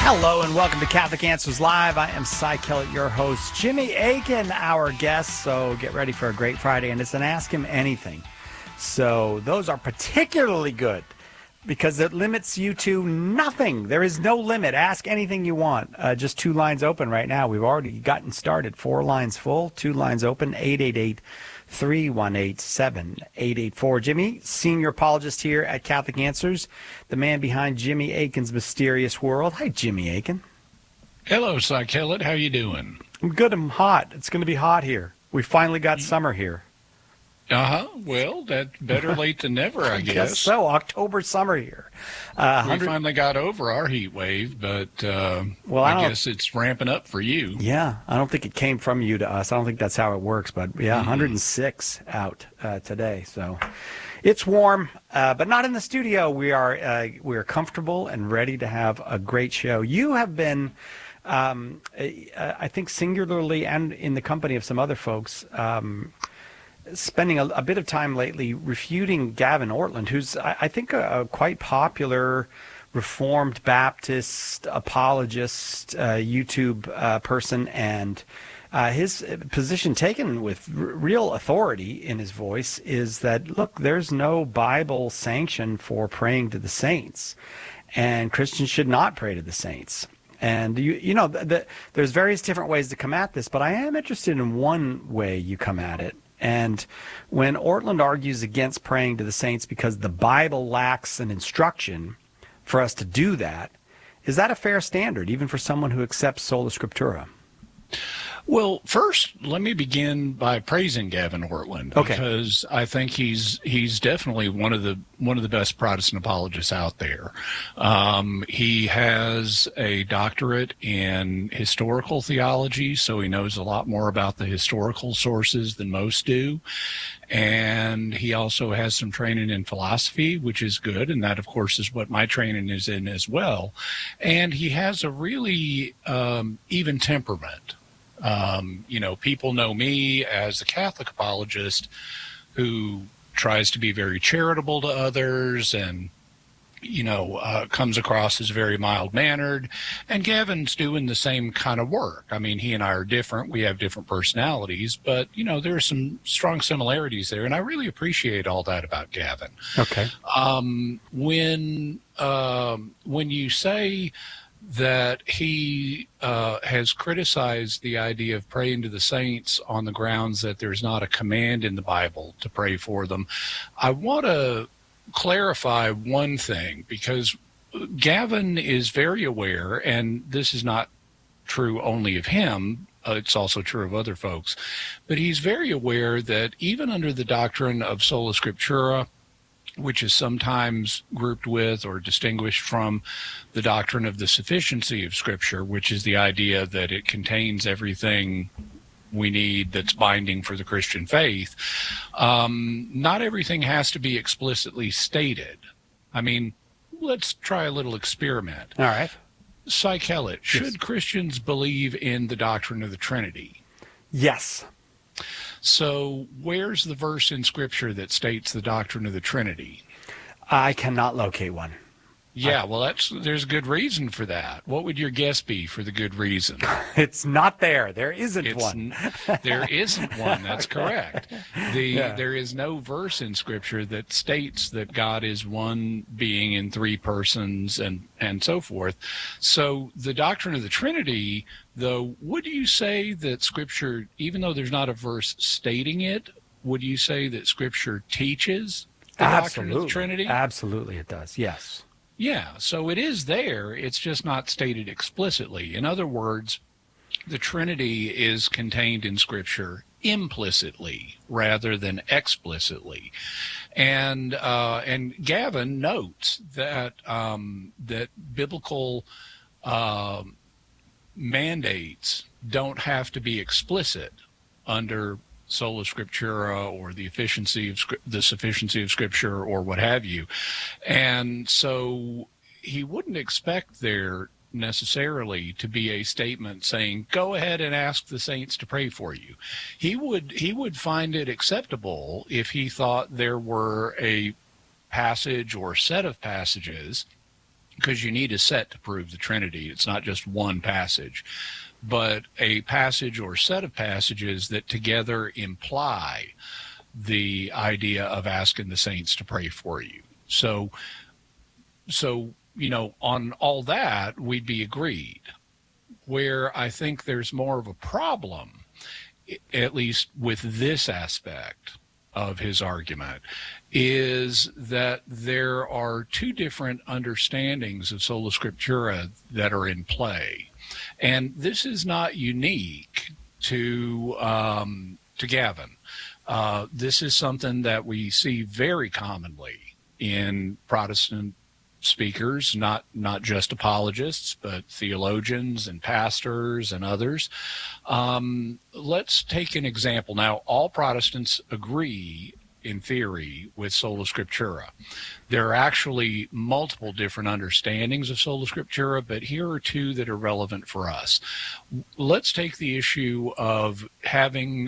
Hello and welcome to Catholic Answers Live. I am Cy Kellett, your host. Jimmy Akin, our guest. So get ready for a great Friday, and it's an Ask Him Anything. So those are particularly good because it limits you to nothing. There is no limit. Ask anything you want. Just 2 lines open right now. We've already gotten started. 4 lines full, 2 lines open, 888-318-7884. Jimmy, senior apologist here at Catholic Answers, the man behind Jimmy Akin's Mysterious World. Hi, Jimmy Akin. Hello, Cy Kellett. How you doing? I'm good. I'm hot. It's going to be hot here. We finally got summer here. Well, that's better late than never, I guess. So, October summer here. We finally got over our heat wave, but I guess it's ramping up for you. Yeah, I don't think it came from you to us. I don't think that's how it works, but yeah, 106 out today. So it's warm, but not in the studio. We are comfortable and ready to have a great show. You have been, I think singularly and in the company of some other folks, spending a bit of time lately refuting Gavin Ortlund, who's, I think, a quite popular Reformed Baptist apologist, YouTube person, and his position taken with real authority in his voice is that, look, there's no Bible sanction for praying to the saints, and Christians should not pray to the saints. And, there's various different ways to come at this, but I am interested in one way you come at it. And when Ortlund argues against praying to the saints because the Bible lacks an instruction for us to do that, is that a fair standard, even for someone who accepts sola scriptura? Well, first, let me begin by praising Gavin Ortlund, because I think he's definitely one of the best Protestant apologists out there. He has a doctorate in historical theology, so he knows a lot more about the historical sources than most do. And he also has some training in philosophy, which is good, and that, of course, is what my training is in as well. And he has a really even temperament. People know me as a Catholic apologist who tries to be very charitable to others and, comes across as very mild-mannered. And Gavin's doing the same kind of work. I mean, he and I are different. We have different personalities, but, there are some strong similarities there. And I really appreciate all that about Gavin. Okay. When you say that he has criticized the idea of praying to the saints on the grounds that there's not a command in the Bible to pray for them, I want to clarify one thing, because Gavin is very aware, and this is not true only of him, it's also true of other folks, but he's very aware that even under the doctrine of sola scriptura, which is sometimes grouped with or distinguished from the doctrine of the sufficiency of Scripture, which is the idea that it contains everything we need that's binding for the Christian faith. Not everything has to be explicitly stated. I mean, let's try a little experiment. All right. Cy Kellett, should Christians believe in the doctrine of the Trinity? Yes. So where's the verse in Scripture that states the doctrine of the Trinity? I cannot locate one. Yeah, well, there's a good reason for that. What would your guess be for the good reason? It's not there. There isn't one. There isn't one. That's correct. There is no verse in Scripture that states that God is one being in 3 persons and so forth. So the doctrine of the Trinity, though, would you say that Scripture, even though there's not a verse stating it, would you say that Scripture teaches the doctrine of the Trinity? Absolutely it does, yes. Yeah, so it is there. It's just not stated explicitly. In other words, the Trinity is contained in Scripture implicitly rather than explicitly. And Gavin notes that that biblical mandates don't have to be explicit under sola scriptura or the sufficiency of Scripture or what have you. And so he wouldn't expect there necessarily to be a statement saying, go ahead and ask the saints to pray for you. He would find it acceptable if he thought there were a passage or set of passages because you need a set to prove the Trinity. It's not just one passage, but a passage or set of passages that together imply the idea of asking the saints to pray for you. So, on all that, we'd be agreed. Where I think there's more of a problem, at least with this aspect of his argument, is that there are two different understandings of sola scriptura that are in play. And this is not unique to Gavin. This is something that we see very commonly in Protestant speakers, not just apologists, but theologians and pastors and others. Let's take an example. Now, all Protestants agree, in theory, with sola scriptura. There are actually multiple different understandings of sola scriptura, but here are two that are relevant for us. Let's take the issue of having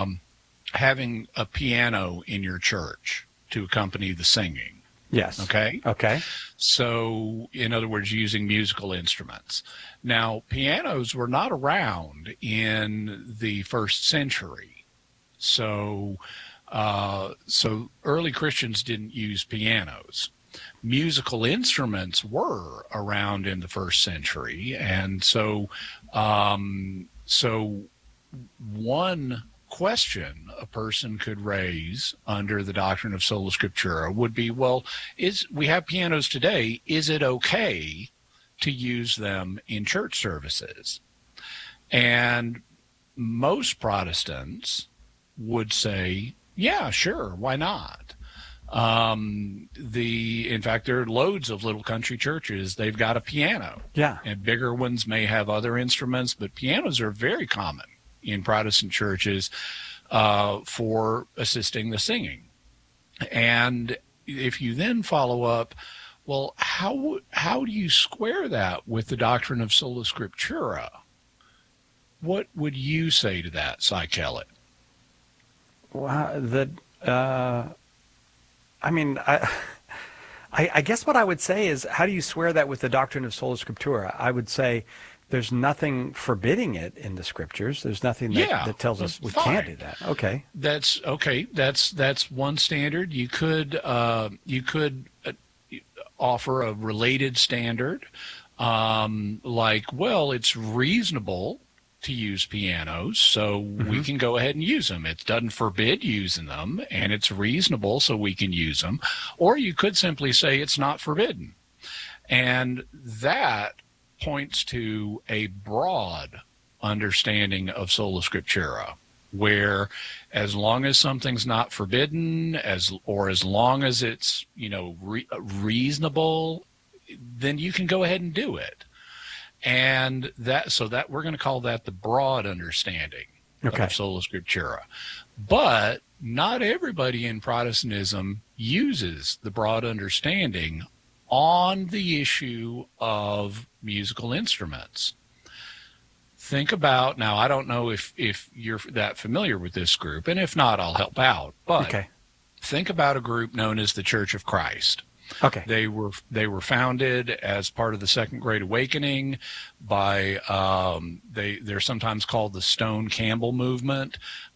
a piano in your church to accompany the singing. Yes. Okay. Okay. So, in other words, using musical instruments. Now, pianos were not around in the first century. So early Christians didn't use pianos. Musical instruments were around in the first century. And so one question a person could raise under the doctrine of sola scriptura would be, well, we have pianos today, is it okay to use them in church services? And most Protestants would say, yeah, sure, why not? In fact, there are loads of little country churches, they've got a piano. Yeah. And bigger ones may have other instruments, but pianos are very common in Protestant churches for assisting the singing. And if you then follow up, well, how do you square that with the doctrine of sola scriptura? What would you say to that, Cy Kellett? Well, I guess what I would say is, how do you square that with the doctrine of sola scriptura? I would say there's nothing forbidding it in the scriptures. There's nothing that tells us we can't do that. Okay. That's okay. That's one standard. You could offer a related standard, like, well, it's reasonable to use pianos, so we can go ahead and use them. It doesn't forbid using them, and it's reasonable, so we can use them. Or you could simply say it's not forbidden. And that points to a broad understanding of sola scriptura, where as long as something's not forbidden, as long as it's reasonable, then you can go ahead and do it. And that we're going to call that the broad understanding of sola scriptura. But not everybody in Protestantism uses the broad understanding on the issue of musical instruments. Think about, now I don't know if you're that familiar with this group, and if not, I'll help out. But think about a group known as the Church of Christ. Okay. They were founded as part of the Second Great Awakening by they're sometimes called the Stone Campbell movement.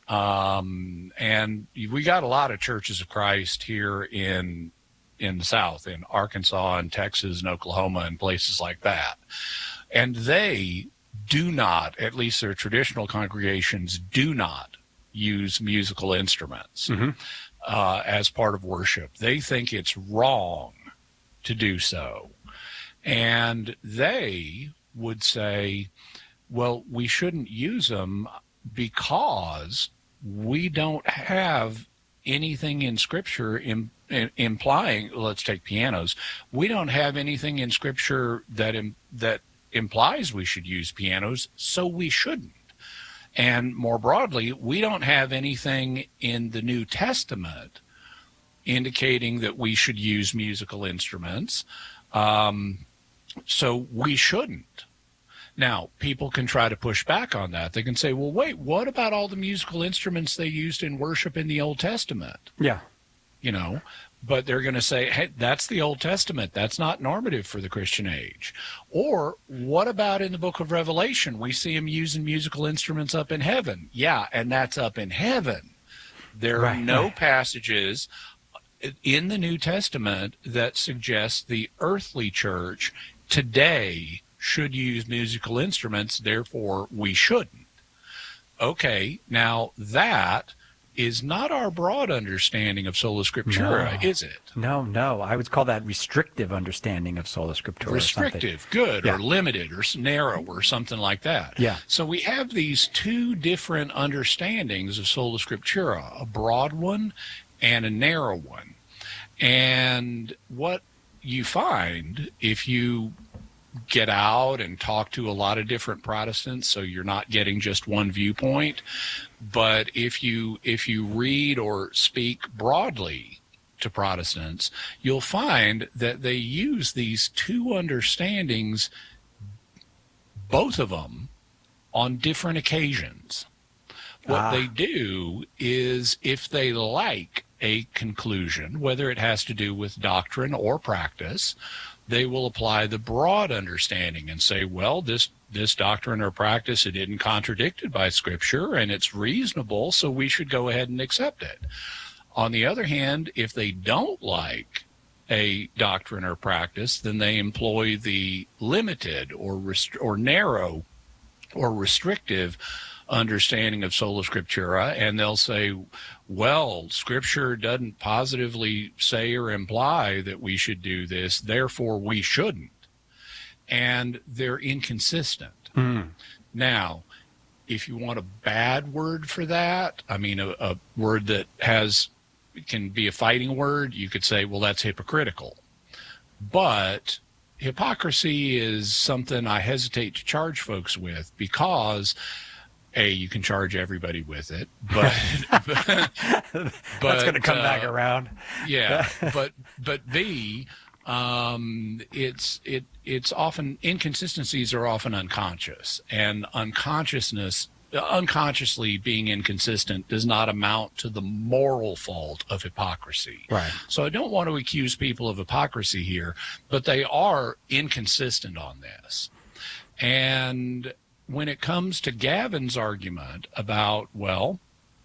And we got a lot of Churches of Christ here in the South, in Arkansas and Texas and Oklahoma and places like that. And they do not, at least their traditional congregations, do not use musical instruments as part of worship. They think it's wrong to do so. And they would say, well, we shouldn't use them because we don't have anything in Scripture implying, let's take pianos, we don't have anything in Scripture that implies we should use pianos, so we shouldn't. And more broadly, we don't have anything in the New Testament indicating that we should use musical instruments, so we shouldn't. Now, people can try to push back on that. They can say, well, wait, what about all the musical instruments they used in worship in the Old Testament? Yeah. but they're going to say, hey, that's the Old Testament. That's not normative for the Christian age. Or what about in the book of Revelation? We see him using musical instruments up in heaven. Yeah, and that's up in heaven. There are no passages in the New Testament that suggest the earthly church today should use musical instruments, therefore we shouldn't. Okay, now that is not our broad understanding of sola scriptura, is it? No. I would call that restrictive understanding of sola scriptura. Restrictive, good, or limited, or narrow, or something like that. Yeah. So we have these two different understandings of sola scriptura, a broad one and a narrow one. And what you find if you get out and talk to a lot of different Protestants, so you're not getting just one viewpoint, but if you read or speak broadly to Protestants, you'll find that they use these two understandings, both of them, on different occasions. What they do is, if they like a conclusion, whether it has to do with doctrine or practice, they will apply the broad understanding and say, well, this doctrine or practice, it isn't contradicted by Scripture, and it's reasonable, so we should go ahead and accept it. On the other hand, if they don't like a doctrine or practice, then they employ the limited or narrow or restrictive understanding of sola scriptura, and they'll say, well, Scripture doesn't positively say or imply that we should do this, therefore we shouldn't. And they're inconsistent. Now, if you want a bad word for that, I mean a word that can be a fighting word, you could say, well, that's hypocritical. But hypocrisy is something I hesitate to charge folks with, because you can charge everybody with it, but that's going to come back around. Yeah, but B, it's often, inconsistencies are often unconscious, and unconsciously being inconsistent does not amount to the moral fault of hypocrisy. Right. So I don't want to accuse people of hypocrisy here, but they are inconsistent on this. And when it comes to Gavin's argument about, well,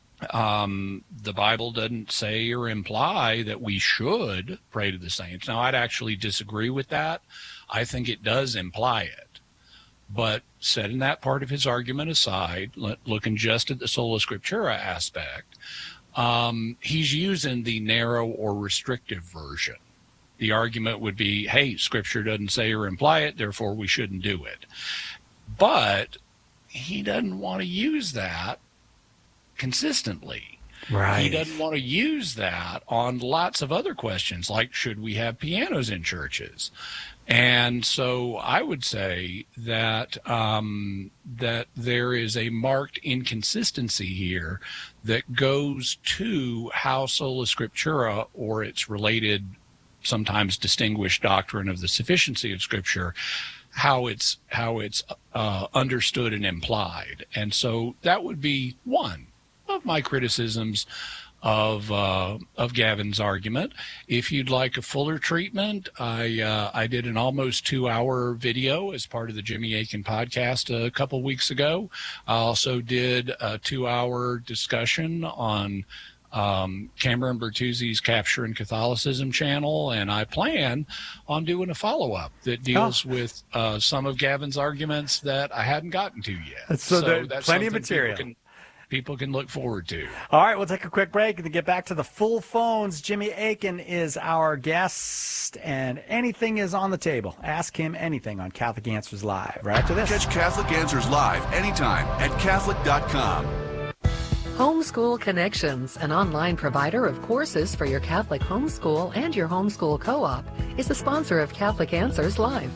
the Bible doesn't say or imply that we should pray to the saints. Now, I'd actually disagree with that. I think it does imply it. But setting that part of his argument aside, looking just at the sola scriptura aspect, he's using the narrow or restrictive version. The argument would be, hey, Scripture doesn't say or imply it, therefore we shouldn't do it. But he doesn't want to use that consistently. Right. He doesn't want to use that on lots of other questions, like should we have pianos in churches? And so I would say that that there is a marked inconsistency here that goes to how sola scriptura, or its related, sometimes distinguished doctrine of the sufficiency of Scripture, how it's understood and implied. And so that would be one of my criticisms of Gavin's argument. If you'd like a fuller treatment, I did an almost 2-hour video as part of the Jimmy Akin podcast a couple weeks ago. I also did a 2-hour discussion on Cameron Bertuzzi's Capturing Catholicism channel, and I plan on doing a follow-up that deals with some of Gavin's arguments that I hadn't gotten to yet. So there's plenty of material. People can look forward to. All right, we'll take a quick break and get back to the full phones. Jimmy Akin is our guest, and anything is on the table. Ask him anything on Catholic Answers Live. Right after this. Catch Catholic Answers Live anytime at Catholic.com. Homeschool Connections, an online provider of courses for your Catholic homeschool and your homeschool co-op, is the sponsor of Catholic Answers Live.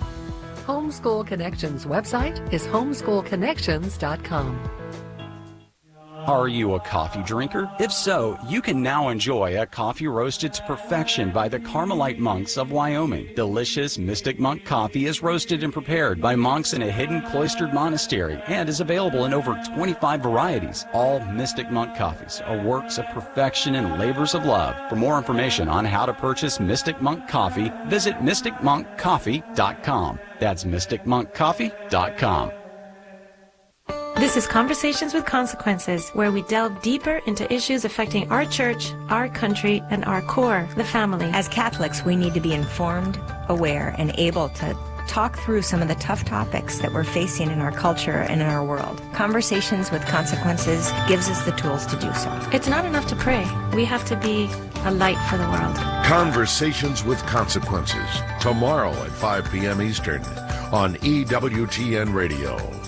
Homeschool Connections website is homeschoolconnections.com. Are you a coffee drinker? If so, you can now enjoy a coffee roasted to perfection by the Carmelite monks of Wyoming. Delicious Mystic Monk coffee is roasted and prepared by monks in a hidden cloistered monastery and is available in over 25 varieties. All Mystic Monk coffees are works of perfection and labors of love. For more information on how to purchase Mystic Monk coffee, visit mysticmonkcoffee.com. That's mysticmonkcoffee.com. This is Conversations with Consequences, where we delve deeper into issues affecting our church, our country, and our core, the family. As Catholics, we need to be informed, aware, and able to talk through some of the tough topics that we're facing in our culture and in our world. Conversations with Consequences gives us the tools to do so. It's not enough to pray. We have to be a light for the world. Conversations with Consequences, tomorrow at 5 p.m. Eastern on EWTN Radio.